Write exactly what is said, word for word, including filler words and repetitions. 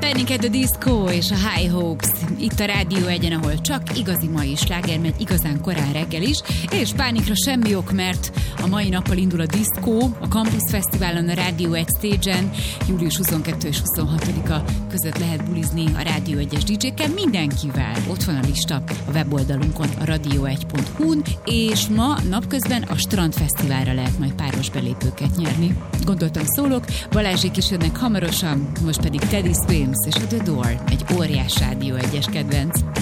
Panic at the Disco és a High Hopes itt a Rádió egyen, ahol csak igazi mai sláger megy igazán korán reggel is, és pánikra semmi ok, mert a mai nappal indul a diszkó, a Campus Fesztiválon, a Rádió egy stage-en, július huszonkettő és huszonhatodika között lehet bulizni a Rádió egyes dé dzsékkel, mindenkivel. Ott van a lista a weboldalunkon, a radio egy pont hu-n, és ma napközben a Strand Fesztiválra lehet majd páros belépőket nyerni. Gondoltam szólok, Balázsék is jönnek hamarosan, most pedig Teddy Swims és a The Door, egy óriás Rádió egyes kedvenc.